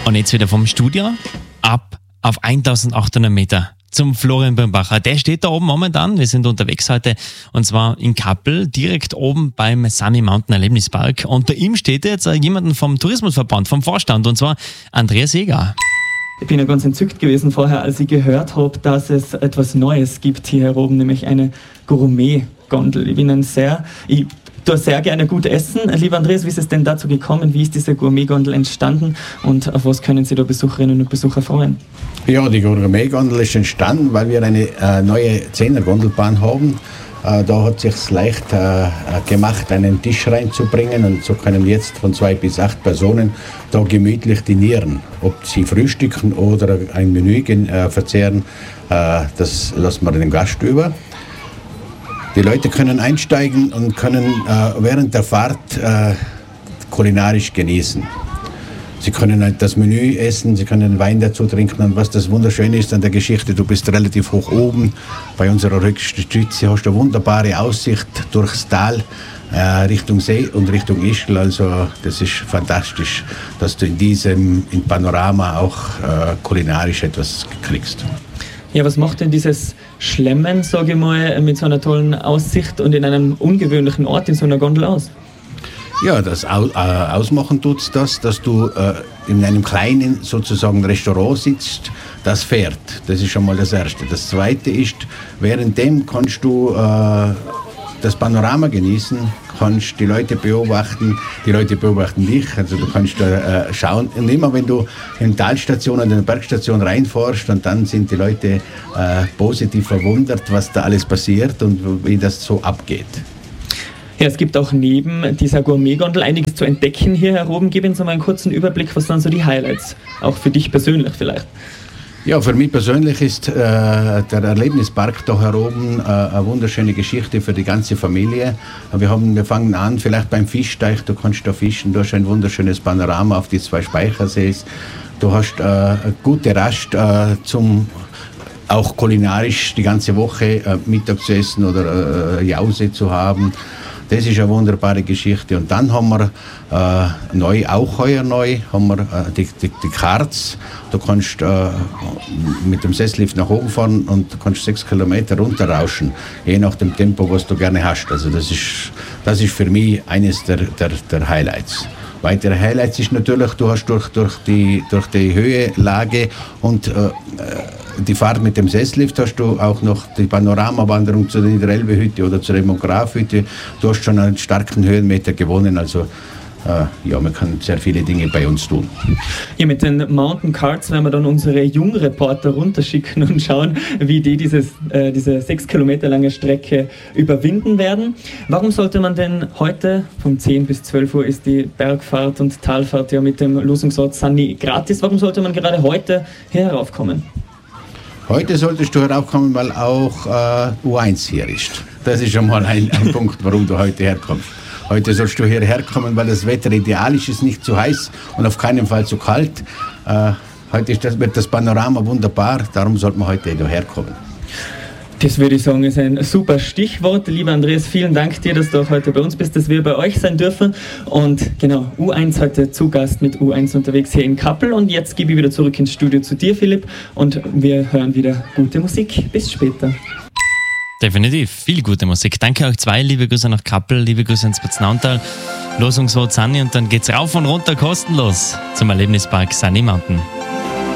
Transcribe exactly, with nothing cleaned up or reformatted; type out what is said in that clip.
Und jetzt wieder vom Studio ab auf eintausendachthundert Meter zum Florian Birnbacher. Der steht da oben momentan. Wir sind unterwegs heute und zwar in Kappel, direkt oben beim Sunny Mountain Erlebnispark. Unter ihm steht jetzt jemanden vom Tourismusverband, vom Vorstand, und zwar Andreas Jäger. Ich bin ja ganz entzückt gewesen vorher, als ich gehört habe, dass es etwas Neues gibt hier oben, nämlich eine Gourmet-Gondel. Ich bin ein sehr... Ich tue sehr gerne gut essen. Lieber Andreas, wie ist es denn dazu gekommen? Wie ist diese Gourmet-Gondel entstanden und auf was können Sie da Besucherinnen und Besucher freuen? Ja, die Gourmet-Gondel ist entstanden, weil wir eine äh, neue Zehner-Gondelbahn haben. Äh, da hat es sich leicht äh, gemacht, einen Tisch reinzubringen, und so können jetzt von zwei bis acht Personen da gemütlich dinieren. Ob sie frühstücken oder ein Menü äh, verzehren, äh, das lassen wir dem Gast über. Die Leute können einsteigen und können äh, während der Fahrt äh, kulinarisch genießen. Sie können halt das Menü essen, sie können Wein dazu trinken, und was das Wunderschöne ist an der Geschichte, du bist relativ hoch oben. Bei unserer Rückstütze hast du eine wunderbare Aussicht durchs Tal äh, Richtung See und Richtung Ischgl. Also das ist fantastisch, dass du in diesem in Panorama auch äh, kulinarisch etwas kriegst. Ja, was macht denn dieses Schlemmen, sage ich mal, mit so einer tollen Aussicht und in einem ungewöhnlichen Ort in so einer Gondel aus? Ja, das au, äh, ausmachen tut's das, dass du äh, in einem kleinen sozusagen Restaurant sitzt, das fährt. Das ist schon mal das Erste. Das Zweite ist, währenddem kannst du äh, das Panorama genießen, kannst die Leute beobachten, die Leute beobachten dich, also du kannst äh, schauen, und immer wenn du in eine Talstation oder in eine Bergstation reinfährst, und dann sind die Leute äh, positiv verwundert, was da alles passiert und wie das so abgeht. Ja, es gibt auch neben dieser Gourmet-Gondel einiges zu entdecken hier heroben. Gib uns mal einen kurzen Überblick, was sind so die Highlights, auch für dich persönlich vielleicht. Ja, für mich persönlich ist äh, der Erlebnispark da heroben äh, eine wunderschöne Geschichte für die ganze Familie. Wir, haben, wir fangen an vielleicht beim Fischteich, du kannst da fischen, du hast ein wunderschönes Panorama auf die zwei Speichersees, du hast äh, eine gute Rast äh, zum auch kulinarisch die ganze Woche äh, Mittag zu essen oder äh, Jause zu haben. Das ist eine wunderbare Geschichte. Und dann haben wir äh, neu, auch heuer neu, haben wir äh, die, die, die Karts. Du kannst äh, mit dem Sesslift nach oben fahren und du kannst sechs Kilometer runterrauschen, je nach dem Tempo, was du gerne hast. Also das ist, das ist für mich eines der, der, der Highlights. Weitere Highlights ist natürlich, du hast durch, durch, die, durch die Höhelage und äh, die Fahrt mit dem Sesslift hast du auch noch die Panoramawanderung zur Niederelbe-Hütte oder zur Demograf-Hütte. Du hast schon einen starken Höhenmeter gewonnen, also äh, ja, man kann sehr viele Dinge bei uns tun. Ja, mit den Mountain Carts werden wir dann unsere Jungreporter runterschicken und schauen, wie die dieses, äh, diese sechs Kilometer lange Strecke überwinden werden. Warum sollte man denn heute, von zehn bis zwölf Uhr ist die Bergfahrt und Talfahrt ja mit dem Losungsort Sunny gratis, warum sollte man gerade heute hier heraufkommen? Heute solltest du heraufkommen, weil auch äh, U eins hier ist. Das ist schon mal ein, ein Punkt, warum du heute herkommst. Heute sollst du hierher kommen, weil das Wetter ideal ist, ist nicht zu heiß und auf keinen Fall zu kalt. Äh, heute ist das, wird das Panorama wunderbar, darum sollte man heute hierher kommen. Das würde ich sagen, ist ein super Stichwort. Lieber Andreas, vielen Dank dir, dass du auch heute bei uns bist, dass wir bei euch sein dürfen. Und genau, U eins heute zu Gast mit U eins unterwegs hier in Kappel. Und jetzt gebe ich wieder zurück ins Studio zu dir, Philipp. Und wir hören wieder gute Musik. Bis später. Definitiv, viel gute Musik. Danke euch zwei, liebe Grüße nach Kappel, liebe Grüße ins Spitznauntal, Losungswort Sunny, und dann geht's rauf und runter kostenlos zum Erlebnispark Sunny Mountain.